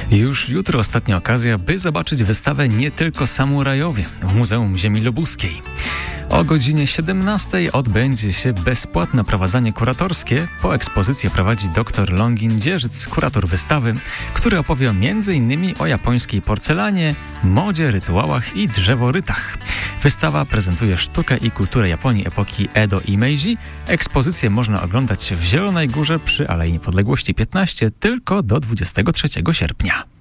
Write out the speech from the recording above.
Już jutro ostatnia okazja, by zobaczyć wystawę Nie tylko samurajowie w Muzeum Ziemi Lubuskiej. O godzinie 17 odbędzie się bezpłatne prowadzenie kuratorskie. Po ekspozycję prowadzi dr Longin Dzierżyc, kurator wystawy, który opowie m.in. o japońskiej porcelanie, modzie, rytuałach i drzeworytach. Wystawa prezentuje sztukę i kulturę Japonii epoki Edo i Meiji. Ekspozycję można oglądać w Zielonej Górze przy Alei Niepodległości 15 tylko do 23 sierpnia.